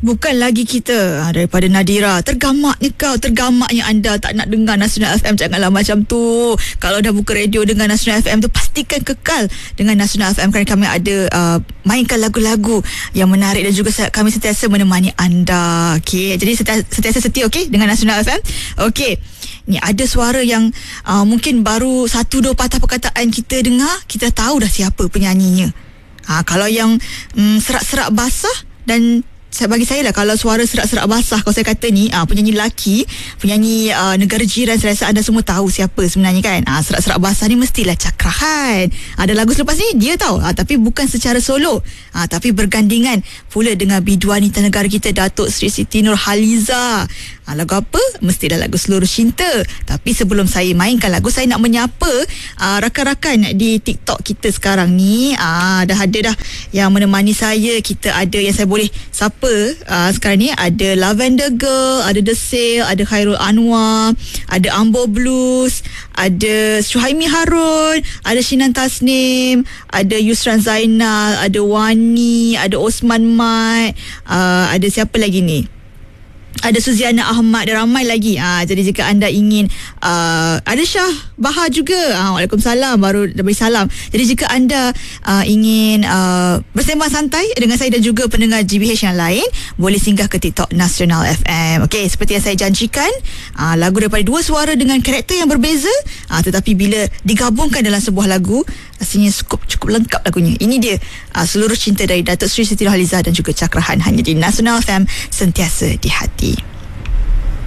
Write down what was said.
Bukan lagi kita daripada Nadira. Tergamaknya anda tak nak dengar Nasional FM. Janganlah macam tu. Kalau dah buka radio dengan Nasional FM tu, pastikan kekal dengan Nasional FM, kerana kami ada mainkan lagu-lagu yang menarik dan juga kami sentiasa menemani anda. Okey, jadi sentiasa setia dengan Nasional FM. Okey, ni ada suara yang mungkin baru 1-2 patah perkataan kita dengar, kita tahu dah siapa penyanyinya. Kalau yang serak-serak basah, dan bagi saya lah, kalau suara serak-serak basah, kalau saya kata ni penyanyi lelaki, penyanyi negara jiran, saya rasa anda semua tahu siapa sebenarnya kan. Serak-serak basah ni mestilah Cakrahan. Ada lagu selepas ni dia tahu, tapi bukan secara solo, tapi bergandingan pula dengan bidu wanita negara kita, Datuk Seri Siti Nurhaliza. Lagu apa? Mestilah lagu Seluruh Cinta. Tapi sebelum saya mainkan lagu, saya nak menyapa rakan-rakan di TikTok kita sekarang ni. Dah ada dah yang menemani saya. Kita ada yang saya boleh sapa sekarang ni. Ada Lavender Girl, ada The Sale, ada Khairul Anwar, ada Ambo Blues, ada Suhaimi Harun, ada Shinan Tasnim, ada Yusran Zainal, ada Wani, ada Osman Mat, ada siapa lagi ni? Ada Suziana Ahmad dan ramai lagi. Jadi jika anda ingin ada Syah Bahar juga. Waalaikumsalam, baru dah beri salam. Jadi jika anda ingin bersembang santai dengan saya dan juga pendengar GBH yang lain, boleh singgah ke TikTok Nasional FM. Okey, seperti yang saya janjikan, lagu daripada dua suara dengan karakter yang berbeza, tetapi bila digabungkan dalam sebuah lagu, rasanya cukup lengkap lagunya. Ini dia Seluruh Cinta dari Datuk Seri Siti Nurhaliza dan juga Cakrahan, hanya di Nasional FM, sentiasa di hati.